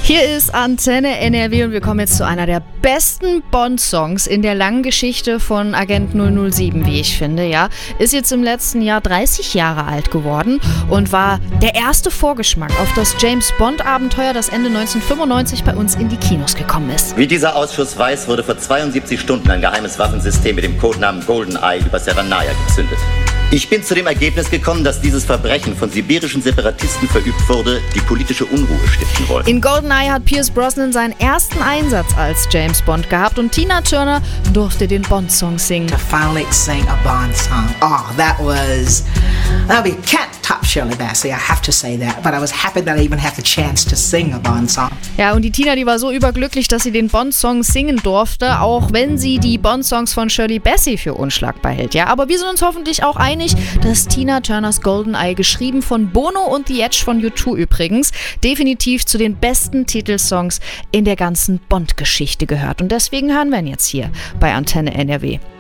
Hier ist Antenne NRW und wir kommen jetzt zu einer der besten Bond-Songs in der langen Geschichte von Agent 007, wie ich finde, ja. Ist jetzt im letzten Jahr 30 Jahre alt geworden und war der erste Vorgeschmack auf das James-Bond-Abenteuer, das Ende 1995 bei uns in die Kinos gekommen ist. Wie dieser Ausschuss weiß, wurde vor 72 Stunden ein geheimes Waffensystem mit dem Codenamen GoldenEye über Serenaya gezündet. Ich bin zu dem Ergebnis gekommen, dass dieses Verbrechen von sibirischen Separatisten verübt wurde, die politische Unruhe stiften wollen. In GoldenEye hat Pierce Brosnan seinen ersten Einsatz als James Bond gehabt und Tina Turner durfte den Bond-Song singen. To finally sing a Bond song. Oh, we can't top Shirley Bassey, I have to say that. But I was happy that I even had the chance to sing a Bond song. Ja, und die Tina, die war so überglücklich, dass sie den Bond-Song singen durfte, auch wenn sie die Bond-Songs von Shirley Bassey für unschlagbar hält. Ja, aber wir sind uns hoffentlich auch einig, dass Tina Turners GoldenEye, geschrieben von Bono und The Edge von U2 übrigens, definitiv zu den besten Titelsongs in der ganzen Bond-Geschichte gehört. Und deswegen hören wir ihn jetzt hier bei Antenne NRW.